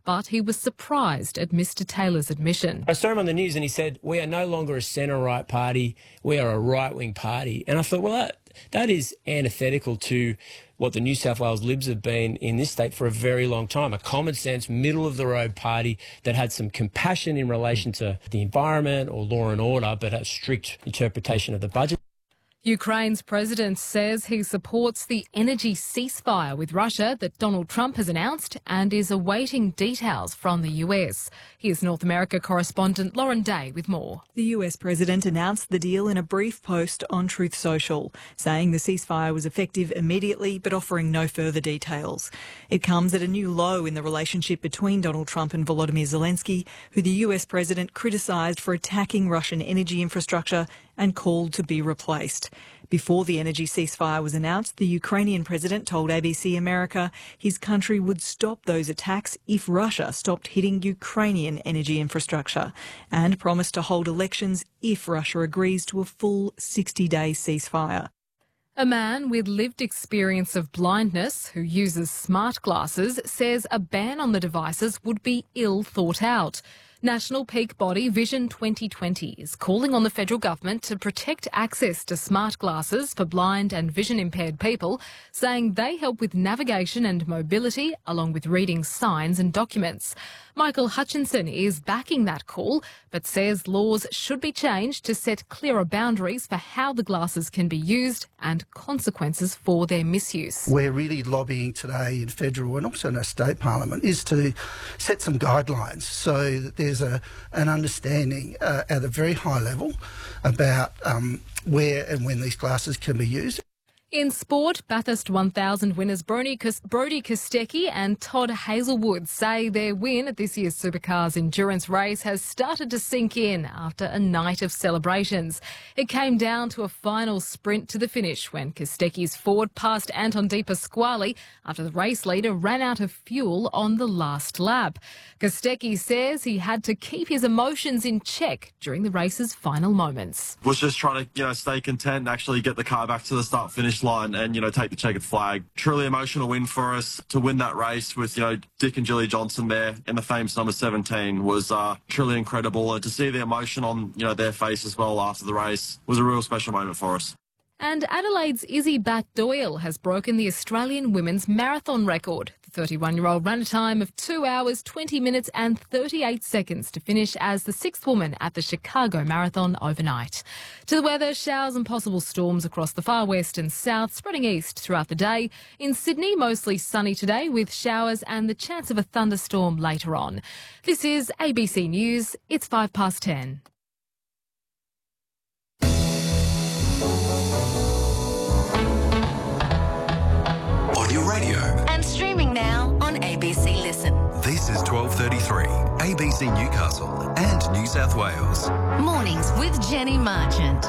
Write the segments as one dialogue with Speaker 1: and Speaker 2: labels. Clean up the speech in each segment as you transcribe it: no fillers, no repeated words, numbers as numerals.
Speaker 1: but he was surprised at Mr Taylor's admission.
Speaker 2: I saw him on the news and he said, we are no longer a centre-right party, we are a right-wing party. And I thought, well, that is antithetical to what the New South Wales Libs have been in this state for a very long time, a common sense, middle-of-the-road party that had some compassion in relation to the environment or law and order, but a strict interpretation of the budget.
Speaker 1: Ukraine's president says he supports the energy ceasefire with Russia that Donald Trump has announced and is awaiting details from the US. Here's North America correspondent Lauren Day with more.
Speaker 3: The US president announced the deal in a brief post on Truth Social, saying the ceasefire was effective immediately but offering no further details. It comes at a new low in the relationship between Donald Trump and Volodymyr Zelensky, who the US president criticised for attacking Russian energy infrastructure and called to be replaced. Before the energy ceasefire was announced, the Ukrainian president told ABC America his country would stop those attacks if Russia stopped hitting Ukrainian energy infrastructure, and promised to hold elections if Russia agrees to a full 60-day ceasefire.
Speaker 1: A man with lived experience of blindness who uses smart glasses says a ban on the devices would be ill thought out. National peak body Vision 2020 is calling on the federal government to protect access to smart glasses for blind and vision impaired people, saying they help with navigation and mobility along with reading signs and documents. Michael Hutchinson is backing that call, but says laws should be changed to set clearer boundaries for how the glasses can be used and consequences for their misuse.
Speaker 4: We're really lobbying today in federal and also in our state parliament is to set some guidelines so that there's an understanding at a very high level about where and when these glasses can be used.
Speaker 1: In sport, Bathurst 1000 winners Brodie Kostecki and Todd Hazelwood say their win at this year's Supercars endurance race has started to sink in after a night of celebrations. It came down to a final sprint to the finish when Kostecki's Ford passed Anton De Pasquale after the race leader ran out of fuel on the last lap. Kostecki says he had to keep his emotions in check during the race's final moments.
Speaker 5: Was just trying to, stay content and actually get the car back to the start-finish line and, take the checkered flag. Truly emotional win for us to win that race with, Dick and Julie Johnson there in the famous number 17 was truly incredible. And to see the emotion on, their face as well after the race was a real special moment for us.
Speaker 1: And Adelaide's Izzy Bat-Doyle has broken the Australian women's marathon record. The 31-year-old ran a time of 2 hours, 20 minutes and 38 seconds to finish as the sixth woman at the Chicago Marathon overnight. To the weather, showers and possible storms across the far west and south, spreading east throughout the day. In Sydney, mostly sunny today with showers and the chance of a thunderstorm later on. This is ABC News. It's 10:05.
Speaker 6: Your radio.
Speaker 7: And streaming now on ABC Listen.
Speaker 6: This is 12:33, ABC Newcastle and New South Wales.
Speaker 7: Mornings with Jenny Marchant.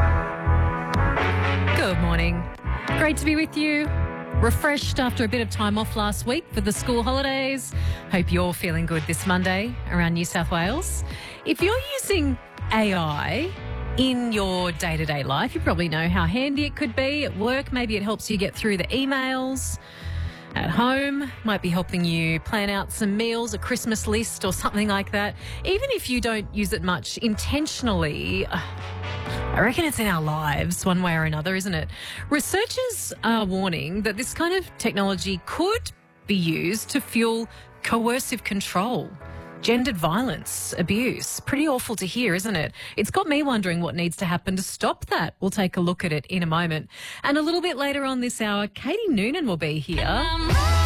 Speaker 1: Good morning. Great to be with you. Refreshed after a bit of time off last week for the school holidays. Hope you're feeling good this Monday around New South Wales. If you're using AI in your day-to-day life, you probably know how handy it could be. At work, maybe it helps you get through the emails. At home, might be helping you plan out some meals, a Christmas list or something like that. Even if you don't use it much intentionally, I reckon it's in our lives one way or another, isn't it? Researchers are warning that this kind of technology could be used to fuel coercive control, gendered violence, abuse. Pretty awful to hear, isn't it? It's got me wondering what needs to happen to stop that. We'll take a look at it in a moment. And a little bit later on this hour, Katie Noonan will be here.